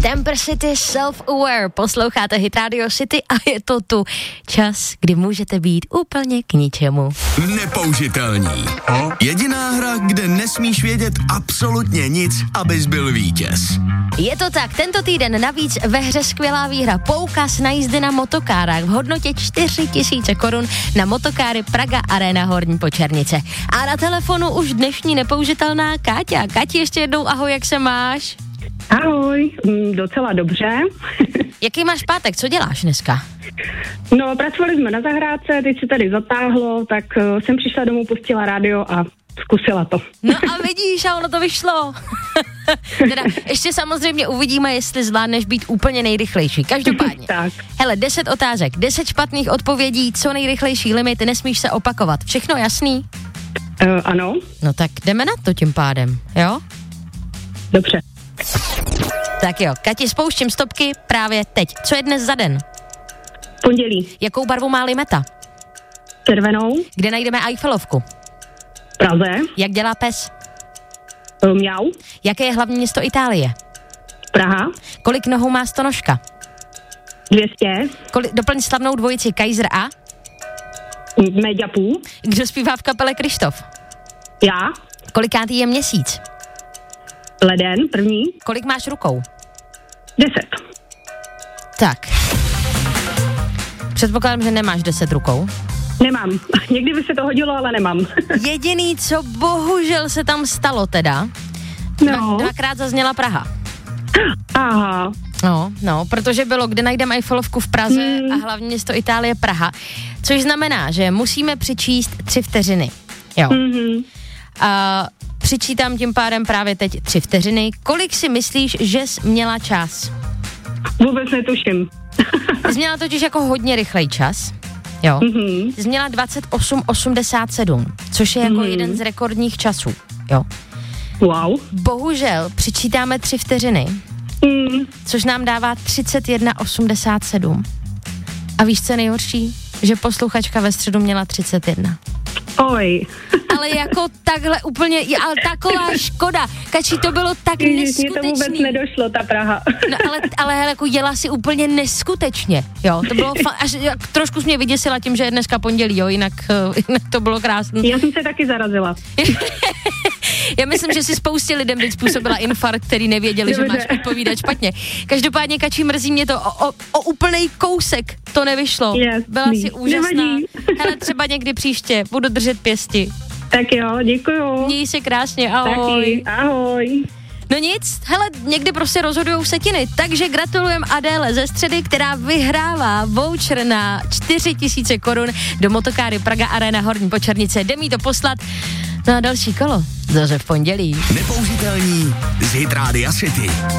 Temper City Self-Aware. Posloucháte Hit Radio City a je to tu čas, kdy můžete být úplně k ničemu. Nepoužitelní. Jediná hra, kde nesmíš vědět absolutně nic, abys byl vítěz. Je to tak, tento týden navíc ve hře skvělá výhra. Poukaz na jízdy na motokárách v hodnotě 4 000 korun na motokáry Praga Arena Horní Počernice. A na telefonu už dnešní nepoužitelná Káťa. Kati, ještě jednou ahoj, jak se máš? Ahoj, docela dobře. Jaký máš pátek, co děláš dneska? No, pracovali jsme na zahrádce, teď se tady zatáhlo, tak jsem přišla domů, pustila rádio a zkusila to. No a vidíš, a ono to vyšlo. Teda ještě samozřejmě uvidíme, jestli zvládneš být úplně nejrychlejší. Každopádně. Tak. Hele, 10 otázek, 10 špatných odpovědí, co nejrychlejší limit, nesmíš se opakovat. Všechno jasný? Ano. No tak jdeme na to tím pádem, jo? Dobře. Tak jo, Kati, spouštím stopky právě teď. Co je dnes za den? Pondělí. Jakou barvu má limeta? Červenou. Kde najdeme Eiffelovku? Praze. Jak dělá pes? Mňau. Jaké je hlavní město Itálie? Praha. Kolik nohou má stonožka? 200. Doplň slavnou dvojici Kaiser a? Meďapů. Kdo zpívá v kapele Krištof? Já. Kolikátý je měsíc? Leden, první. Kolik máš rukou? 10. Tak. Předpokládám, že nemáš 10 rukou. Nemám. Někdy by se to hodilo, ale nemám. Jediný, co bohužel se tam stalo teda, dvakrát zazněla Praha. Aha. No, protože bylo, kde najdeme Eiffelovku v Praze a hlavní město Itálie Praha, což znamená, že musíme přičíst 3 vteřiny. Jo. Mm-hmm. A přičítám tím pádem právě teď 3 vteřiny. Kolik si myslíš, že jsi měla čas? Vůbec netuším. Jsi měla totiž jako hodně rychlej čas. Jo. Mm-hmm. Jsi měla 28,87, což je jako jeden z rekordních časů. Jo. Wow. Bohužel přičítáme 3 vteřiny, což nám dává 31,87. A víš, co je nejhorší? Že posluchačka ve středu měla 31. Oj. Ale jako takhle úplně, ale taková škoda. Kači, to bylo tak neskutečný. Mně to vůbec nedošlo, ta Praha. No ale hele, jako jela si úplně neskutečně, jo. To bylo až trošku jsi mě vyděsila tím, že je dneska pondělí, jo, jinak to bylo krásný. Já jsem se taky zarazila. Já myslím, že si spoustě lidem teď způsobila infarkt, který nevěděli, že máš odpovídat špatně. Každopádně, Kači, mrzí mě to, o úplnej kousek to nevyšlo. Byla si úžasná. Hele, třeba někdy příště, budu držet pěsti. Tak jo, děkuju. Měj se krásně, ahoj. Taky, ahoj. No nic, hele, někdy prostě rozhodujou setiny, takže gratulujem Adéle ze Středy, která vyhrává voucher na 4 000 korun do motokáry Praga Arena Horní Počernice. Jde mi to poslat na další kolo, zase v pondělí. Nepoužitelní z Hit Radio City.